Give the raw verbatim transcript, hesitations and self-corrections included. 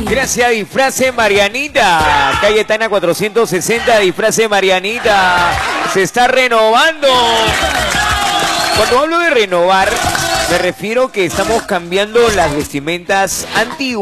Gracias, Disfrace Marianita. Calle Tana cuatrocientos sesenta, Disfrace Marianita. Se está renovando. Cuando hablo de renovar, me refiero que estamos cambiando las vestimentas antiguas.